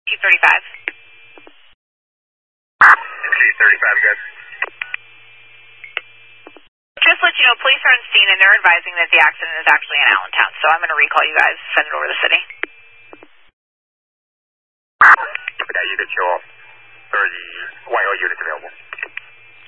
235. G35, good. Just to let you know, police are on scene and they're advising that the accident is actually in Allentown. So I'm going to recall you guys, send it over to the city. Okay, 196万有unit available.